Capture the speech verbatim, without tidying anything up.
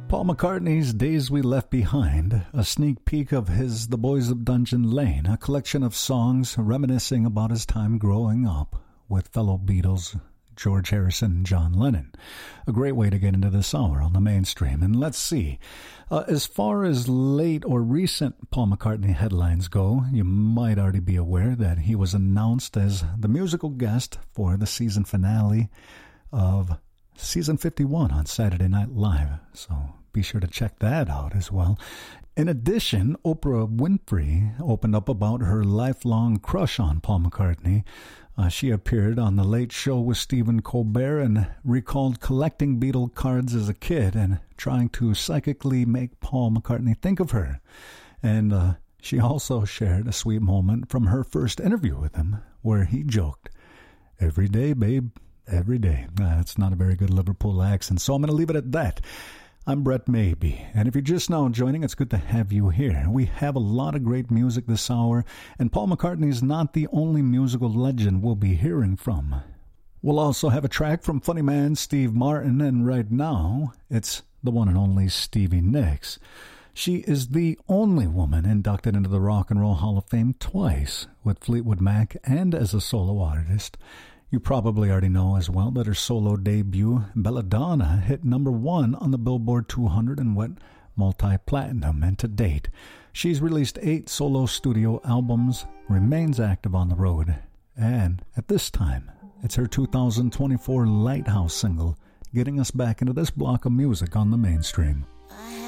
Paul McCartney's Days We Left Behind, a sneak peek of his The Boys of Dungeon Lane, a collection of songs reminiscing about his time growing up with fellow Beatles George Harrison and John Lennon. A great way to get into this hour on the mainstream. And let's see, uh, as far as late or recent Paul McCartney headlines go, you might already be aware that he was announced as the musical guest for the season finale of Season fifty-one on Saturday Night Live, so be sure to check that out as well. In addition, Oprah Winfrey opened up about her lifelong crush on Paul McCartney. Uh, she appeared on The Late Show with Stephen Colbert and recalled collecting Beatle cards as a kid and trying to psychically make Paul McCartney think of her. And uh, she also shared a sweet moment from her first interview with him where he joked, "Every day, babe. Every day." That's uh, not a very good Liverpool accent, so I'm going to leave it at that. I'm Brett Maybe, and if you're just now joining, it's good to have you here. We have a lot of great music this hour, and Paul McCartney is not the only musical legend we'll be hearing from. We'll also have a track from funny man Steve Martin, and right now, it's the one and only Stevie Nicks. She is the only woman inducted into the Rock and Roll Hall of Fame twice, with Fleetwood Mac and as a solo artist. You probably already know as well that her solo debut, Belladonna, hit number one on the Billboard two hundred and went multi-platinum. And to date, she's released eight solo studio albums, remains active on the road, and at this time, it's her two thousand twenty-four Lighthouse single, getting us back into this block of music on the mainstream. I